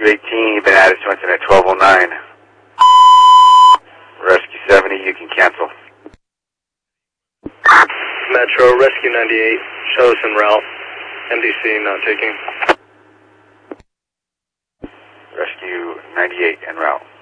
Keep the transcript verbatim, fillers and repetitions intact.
Rescue eighteen, you've been added to incident twelve oh nine. Rescue seventy, you can cancel. Metro, Rescue ninety-eight, show us en route. M D C not taking. Rescue ninety-eight en route.